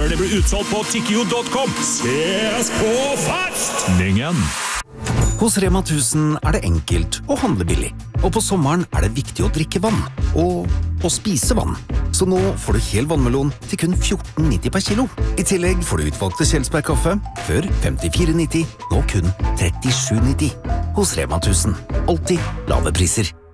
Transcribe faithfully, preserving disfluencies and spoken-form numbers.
før det blir utsolgt på tikkio punktum com. Ses på festningen! Hos Rema tusen er det enkelt å handle billig. Og på sommeren er det viktig å drikke vann. Og å spise vann. Så nå får du hel vannmelon til kun fjorten nitti per kilo. I tillegg får du utvalgte Kjelsberg-kaffe, før femtifire nitti, nå kun trettisju nitti. Hos Rema tusen. Alltid lave priser.